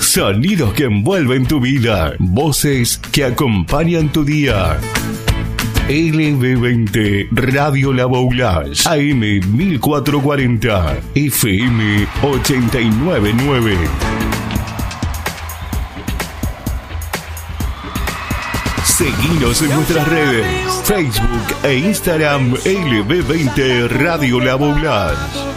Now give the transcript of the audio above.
Sonidos que envuelven tu vida. Voces que acompañan tu día. LB20 Radio La Boulaye, AM 1440, FM 899. Seguinos en nuestras redes, Facebook e Instagram, LB20 Radio La Boulaye.